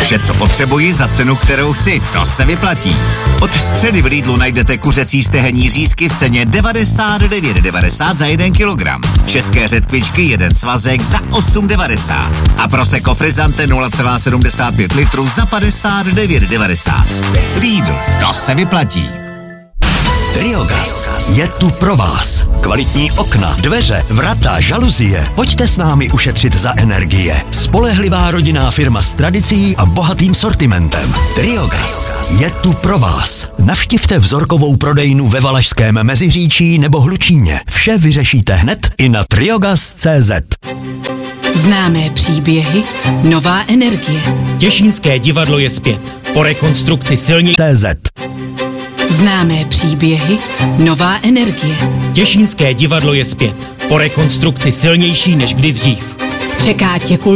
Vše, co potřebuji za cenu, kterou chci, to se vyplatí. Od středy v Lidlu najdete kuřecí stehenní řízky v ceně 99,90 za 1 kilogram. České řetkvičky 1 svazek za 8,90. A Prosecco Frizzante 0,75 litru za 59,90. Lidl, to se vyplatí. Triogas je tu pro vás. Kvalitní okna, dveře, vrata, žaluzie. Pojďte s námi ušetřit za energie. Spolehlivá rodinná firma s tradicí a bohatým sortimentem. Triogas je tu pro vás. Navštivte vzorkovou prodejnu ve Valašském Meziříčí nebo Hlučíně. Vše vyřešíte hned i na triogas.cz. Známé příběhy, nová energie. Těšínské divadlo je zpět. Po rekonstrukci CZ. Známé příběhy, nová energie. Těšínské divadlo je zpět. Po rekonstrukci silnější než kdy dřív. Čeká tě